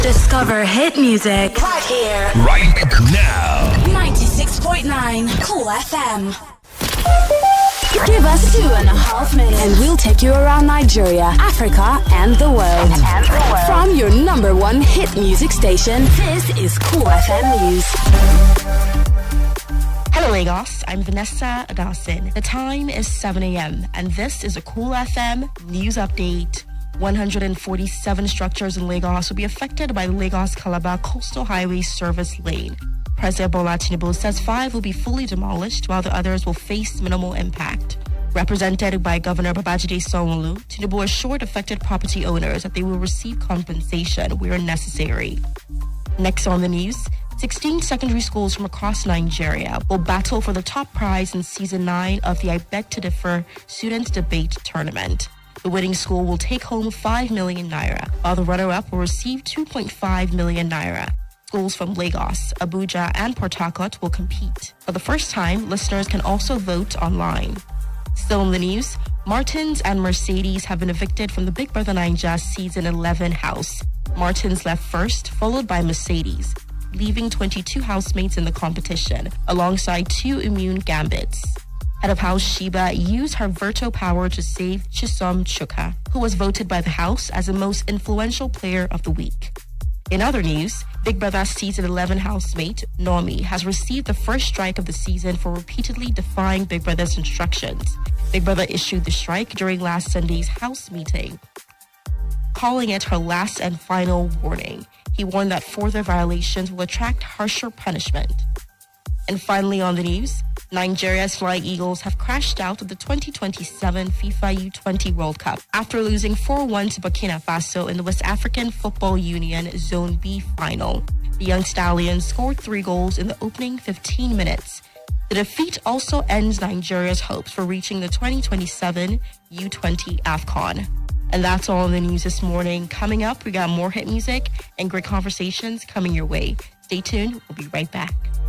Discover hit music right here, right now. 96.9 Cool FM. Give us 2.5 minutes and we'll take you around Nigeria, Africa, and the world. From your number one hit music station, this is Cool FM News. Hello Lagos, I'm Vanessa Agassin. The time is 7 a.m. and this is a Cool FM news update. 147 structures in Lagos will be affected by the Lagos-Calabar Coastal Highway Service Lane. President Bola Tinubu says 5 will be fully demolished while the others will face minimal impact. Represented by Governor Babajide Sanwo-Olu, Tinubu assured affected property owners that they will receive compensation where necessary. Next on the news, 16 secondary schools from across Nigeria will battle for the top prize in Season 9 of the I Beg to Differ Student Debate Tournament. The winning school will take home 5 million naira, while the runner-up will receive 2.5 million naira. Schools from Lagos, Abuja, and Port Harcourt will compete. For the first time, listeners can also vote online. Still in the news, Martins and Mercedes have been evicted from the Big Brother Naija Season 11 house. Martins left first, followed by Mercedes, leaving 22 housemates in the competition, alongside 2 immune gambits. Head of House Sheba used her veto power to save Chisom Chuka, who was voted by the House as the most influential player of the week. In other news, Big Brother Season 11 housemate Nomi has received the first strike of the season for repeatedly defying Big Brother's instructions. Big Brother issued the strike during last Sunday's House meeting, calling it her last and final warning. He warned that further violations will attract harsher punishment. And finally on the news, Nigeria's Flying Eagles have crashed out of the 2027 FIFA U20 World Cup after losing 4-1 to Burkina Faso in the West African Football Union Zone B final. The young Stallions scored 3 goals in the opening 15 minutes. The defeat also ends Nigeria's hopes for reaching the 2027 U20 AFCON. And that's all in the news this morning. Coming up, we got more hit music and great conversations coming your way. Stay tuned. We'll be right back.